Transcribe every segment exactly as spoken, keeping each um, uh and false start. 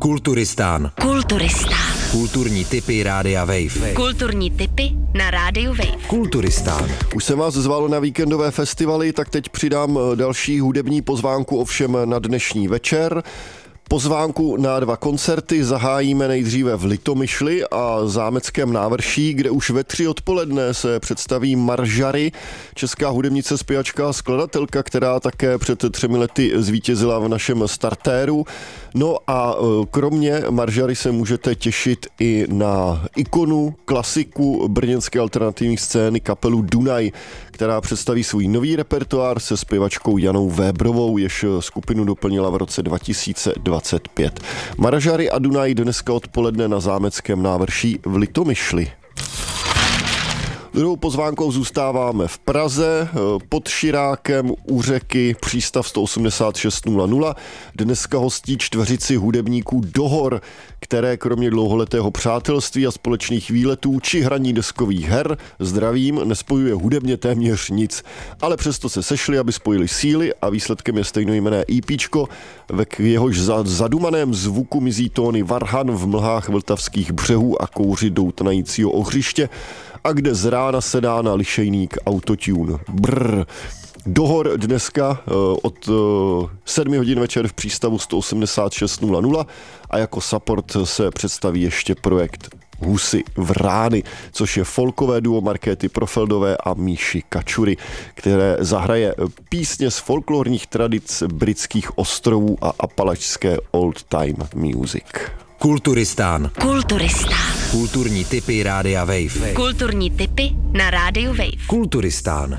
Kulturistán. Kulturistán. Kulturní tipy Rádia Wave. Kulturní tipy na Rádiu Wave. Kulturistán. Už jsem vás zval na víkendové festivaly, tak teď přidám další hudební pozvánku, ovšem na dnešní večer. Pozvánku na dva koncerty zahájíme nejdříve v Litomyšli a Zámeckém návrší, kde už ve tři odpoledne se představí Maržary, česká hudebnice, zpěvačka a skladatelka, která také před třemi lety zvítězila v našem startéru. No a kromě Maržary se můžete těšit i na ikonu, klasiku brněnské alternativní scény kapelu Dunaj, která představí svůj nový repertoár se zpěvačkou Janou Vébrovou, jež skupinu doplnila v roce dva tisíce dvacet pět. Maržary a Dunaj dneska odpoledne na Zámeckém návrší v Litomyšli. Druhou pozvánkou zůstáváme v Praze, pod Širákem u řeky, přístav sto osmdesát šest nula nula. Dneska hostí čtveřici hudebníků Dohor, které kromě dlouholetého přátelství a společných výletů či hraní deskových her zdravím nespojuje hudebně téměř nic. Ale přesto se sešli, aby spojili síly a výsledkem je stejnojmenné EPčko, ve jehož zadumaném zvuku mizí tóny varhan v mlhách vltavských břehů a kouři doutnajícího ohřiště, a kde z rána sedá na lišejník autotune. Brr. Dohor dneska od sedmi hodin večer v přístavu sto osmdesát šest nula nula a jako support se představí ještě projekt Husy v rány, což je folkové duo Markéty Profeldové a Míši Kačury, které zahraje písně z folklorních tradic britských ostrovů a apalačské old time music. Kulturistán. Kulturistán. Kulturní tipy Rádia Wave. Kulturní tipy na Rádiu Wave. Kulturistán.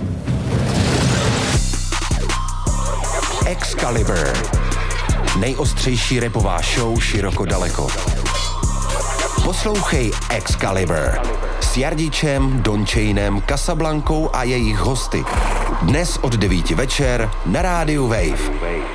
Excalibur. Nejostřejší rapová show široko daleko. Poslouchej Excalibur s Jardičem, Dončejnem, Casablankou a jejich hosty. Dnes od devíti večer na Rádiu Wave.